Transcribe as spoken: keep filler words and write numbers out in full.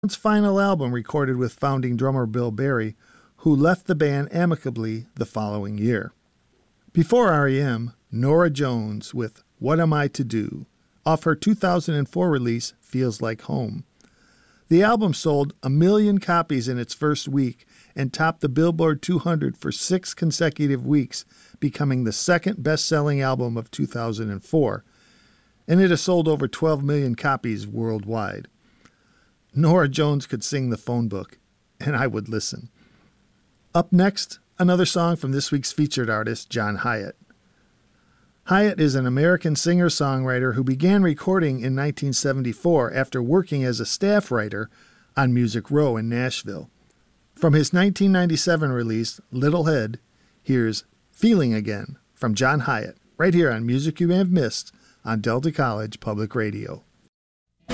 Jones' final album recorded with founding drummer Bill Berry, who left the band amicably the following year. Before R E M, Norah Jones with What Am I to Do, off her two thousand four release Feels Like Home. The album sold a million copies in its first week and topped the Billboard two hundred for six consecutive weeks, becoming the second best-selling album of two thousand four, and it has sold over twelve million copies worldwide. Norah Jones could sing the phone book, and I would listen. Up next, another song from this week's featured artist, John Hiatt. Hiatt is an American singer-songwriter who began recording in nineteen seventy-four after working as a staff writer on Music Row in Nashville. From his nineteen ninety-seven release, Little Head, here's Feeling Again from John Hiatt, right here on Music You May Have Missed on Delta College Public Radio.